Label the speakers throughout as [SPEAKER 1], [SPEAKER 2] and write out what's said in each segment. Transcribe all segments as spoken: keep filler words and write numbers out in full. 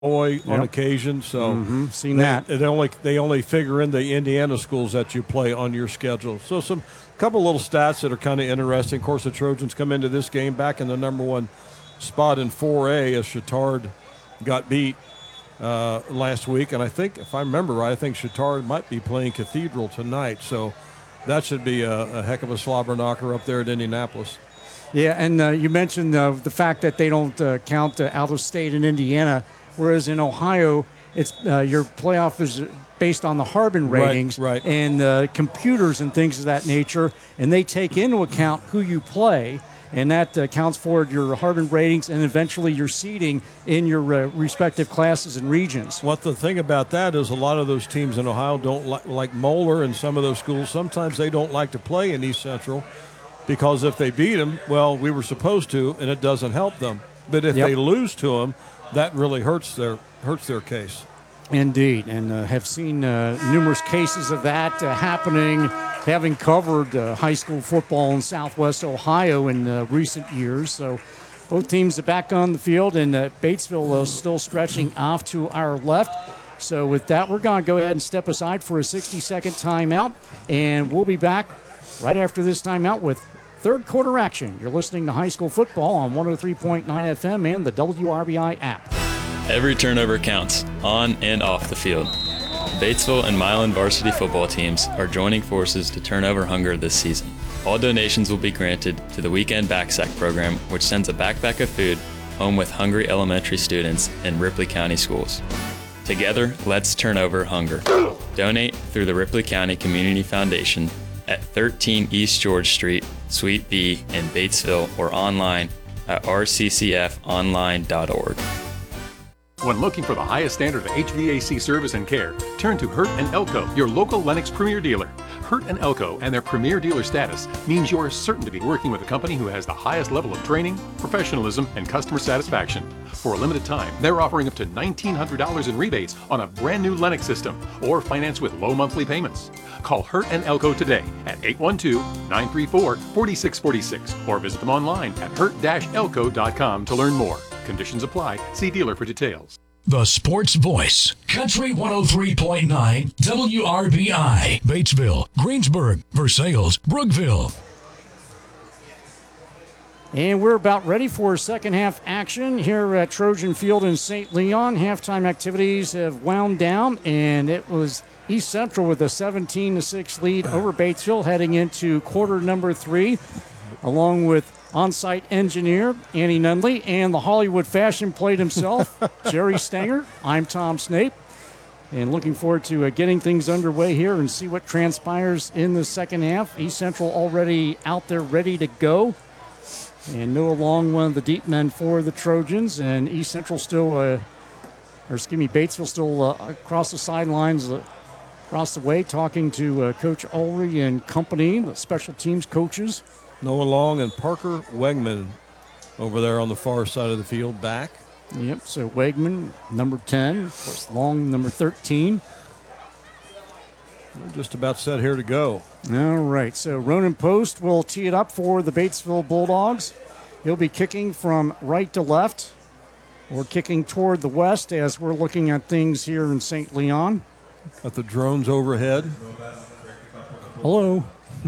[SPEAKER 1] Boy
[SPEAKER 2] Yep.
[SPEAKER 1] on occasion, so
[SPEAKER 2] mm-hmm. Seen
[SPEAKER 1] they,
[SPEAKER 2] that.
[SPEAKER 1] They only they only figure in the Indiana schools that you play on your schedule. So some couple little stats that are kind of interesting. Of course, the Trojans come into this game back in the number one spot in four A as Chittard got beat uh, last week, and I think if I remember right, I think Chittard might be playing Cathedral tonight. So that should be a, a heck of a slobber knocker up there at Indianapolis.
[SPEAKER 2] Yeah, and uh, you mentioned uh, the fact that they don't uh, count uh, out of state in Indiana. Whereas in Ohio, it's uh, your playoff is based on the Harbin ratings
[SPEAKER 1] right, right.
[SPEAKER 2] and uh, computers and things of that nature, and they take into account who you play, and that uh, counts for your Harbin ratings and eventually your seeding in your uh, respective classes and regions.
[SPEAKER 1] What the thing about that is a lot of those teams in Ohio don't li- like Moeller and some of those schools. Sometimes they don't like to play in East Central because if they beat them, well, we were supposed to, and it doesn't help them. But if
[SPEAKER 2] Yep.
[SPEAKER 1] they lose to them, that really hurts their hurts their case.
[SPEAKER 2] Indeed, and uh, have seen uh, numerous cases of that uh, happening, having covered uh, high school football in Southwest Ohio in uh, recent years. So both teams are back on the field, and uh, Batesville is still stretching off to our left. So with that, we're going to go ahead and step aside for a sixty-second timeout, and we'll be back right after this timeout with third quarter action. You're listening to High School Football on one oh three point nine F M and the W R B I app.
[SPEAKER 3] Every turnover counts, on and off the field. Batesville and Milan varsity football teams are joining forces to turn over hunger this season. All donations will be granted to the Weekend Backsack program, which sends a backpack of food home with hungry elementary students in Ripley County schools. Together, let's turn over hunger. Donate through the Ripley County Community Foundation at thirteen East George Street, Suite B in Batesville, or online at r c c f online dot org.
[SPEAKER 4] When looking for the highest standard of H V A C service and care, turn to Hurt and Elko, your local Lennox Premier dealer. Hurt and Elko and their Premier dealer status means you are certain to be working with a company who has the highest level of training, professionalism, and customer satisfaction. For a limited time, they're offering up to nineteen hundred dollars in rebates on a brand new Lennox system or finance with low monthly payments. Call Hurt and Elko today at eight one two, nine three four, four six four six or visit them online at hurt dash elko dot com to learn more. Conditions apply. See dealer for details.
[SPEAKER 5] The Sports Voice, Country one oh three point nine W R B I, Batesville, Greensburg, Versailles, Brookville.
[SPEAKER 2] And we're about ready for second half action here at Trojan Field in Saint Leon. Halftime activities have wound down, and it was East Central with a seventeen to six lead over Batesville heading into quarter number three, along with on-site engineer Annie Nunley and the Hollywood fashion plate himself, Jerry Stanger. I'm Tom Snape, and looking forward to uh, getting things underway here and see what transpires in the second half. East Central already out there ready to go, and Noah Long, one of the deep men for the Trojans, and East Central still, uh, or excuse me, Batesville still uh, across the sidelines, uh, across the way, talking to uh, Coach Ulrey and company, the special teams coaches.
[SPEAKER 1] Noah Long and Parker Wegman over there on the far side of the field back.
[SPEAKER 2] Yep, so Wegman, number ten, of course, Long, number thirteen.
[SPEAKER 1] We're just about set here to go.
[SPEAKER 2] All right, so Ronan Post will tee it up for the Batesville Bulldogs. He'll be kicking from right to left, or kicking toward the west as we're looking at things here in Saint Leon.
[SPEAKER 1] Got the drones overhead.
[SPEAKER 2] Hello.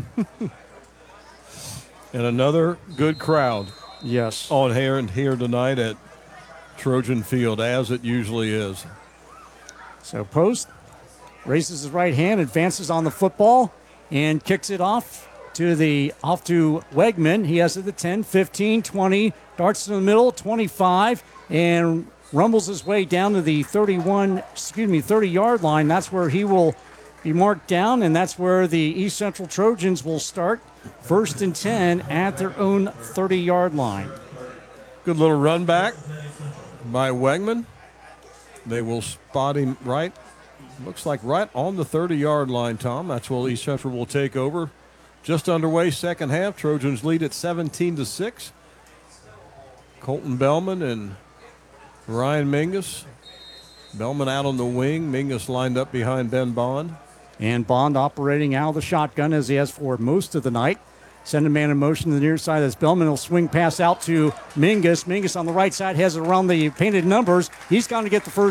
[SPEAKER 1] And another good crowd.
[SPEAKER 2] Yes.
[SPEAKER 1] On here and here tonight at Trojan Field, as it usually is.
[SPEAKER 2] So Post raises his right hand, advances on the football, and kicks it off to the off to Wegman. He has it at ten, fifteen, twenty, darts to the middle, twenty-five, and rumbles his way down to the thirty-one, excuse me, thirty-yard line. That's where he will be marked down, and that's where the East Central Trojans will start. First and ten at their own thirty-yard line.
[SPEAKER 1] Good little run back by Wegman. They will spot him right, looks like right on the thirty-yard line, Tom. That's where East Central will take over. Just underway, second half. Trojans lead at seventeen to six. Colton Bellman and Ryan Mingus. Bellman out on the wing. Mingus lined up behind Ben Bond.
[SPEAKER 2] And Bond operating out of the shotgun as he has for most of the night. Send a man in motion to the near side. That's Bellman. He'll swing pass out to Mingus. Mingus on the right side has it around the painted numbers. He's going to get the first